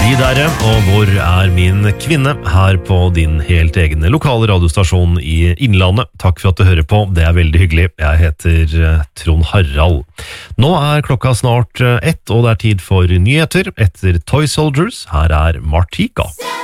der, og hvor er min kvinne her på din helt egen lokale radiostasjon i Innlandet. Takk for at du hører på, det er veldig hyggelig. Jeg heter Trond Harald. Nå er klokka snart 1, og det er tid for nyheter etter Toy Soldiers. Her er Martika.